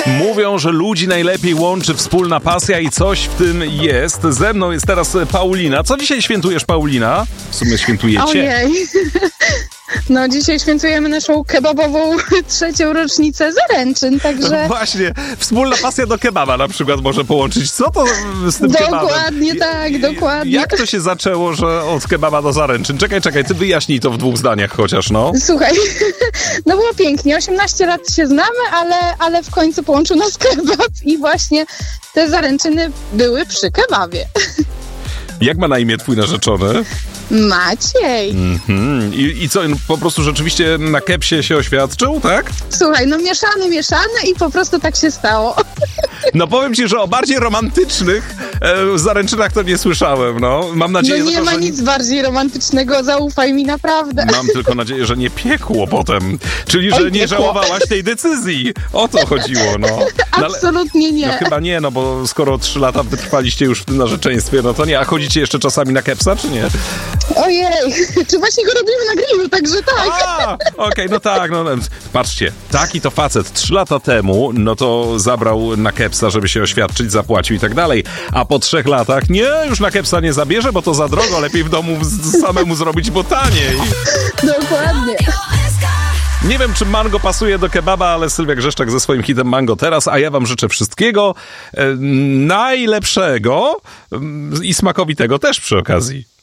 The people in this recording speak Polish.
Mówią, że ludzi najlepiej łączy wspólna pasja i coś w tym jest. Ze mną jest teraz Paulina. Co dzisiaj świętujesz, Paulina? W sumie świętujecie. Ojej. No dzisiaj świętujemy naszą kebabową 3. rocznicę zaręczyn, także... Właśnie, wspólna pasja do kebaba na przykład może połączyć. Co to z tym kebabem? Dokładnie tak, dokładnie. Jak to się zaczęło, że od kebaba do zaręczyn? Czekaj, ty wyjaśnij to w 2 zdaniach chociaż, no. Słuchaj, no było pięknie, 18 lat się znamy, ale w końcu połączył nas kebab i właśnie te zaręczyny były przy kebabie. Jak ma na imię twój narzeczony? Maciej. I co, po prostu rzeczywiście na kepsie się oświadczył, tak? Słuchaj, no mieszane i po prostu tak się stało. No powiem ci, że o bardziej romantycznych zaręczynach to nie słyszałem, no. Mam nadzieję, No nie ma że nic bardziej romantycznego, zaufaj mi naprawdę. Mam tylko nadzieję, że nie piekło potem. Czyli, że Oj, nie piekło. żałowałaś tej decyzji. O to chodziło, no. Absolutnie nie. No chyba nie, no bo skoro 3 lata wytrwaliście już w tym narzeczeństwie, no to nie. A chodzicie jeszcze czasami na kepsa, czy nie? Ojej, czy właśnie go robimy na grillu, także tak. Okej, no tak, no patrzcie, taki to facet 3 lata temu, no to zabrał na kepsa, żeby się oświadczyć, zapłacił i tak dalej, a po 3 latach, nie, już na kepsa nie zabierze, bo to za drogo, lepiej w domu samemu zrobić, bo taniej. Dokładnie. Nie wiem, czy mango pasuje do kebaba, ale Sylwia Grzeszczak ze swoim hitem Mango teraz, a ja wam życzę wszystkiego najlepszego i smakowitego też przy okazji.